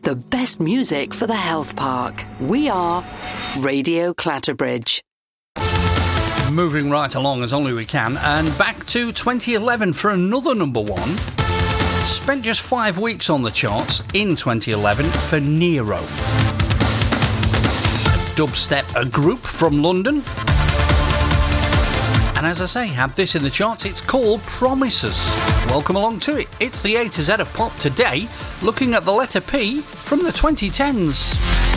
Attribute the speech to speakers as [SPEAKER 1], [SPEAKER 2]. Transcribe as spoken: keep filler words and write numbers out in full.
[SPEAKER 1] the best music for the health park. We are Radio Clatterbridge.
[SPEAKER 2] Moving right along as only we can, and back to twenty eleven for another number one. Spent just five weeks on the charts in twenty eleven for Nero. Dubstep, a group from London. And as I say, had this in the charts. It's called Promises. Welcome along to it. It's the A to Z of pop today, looking at the letter P from the twenty tens.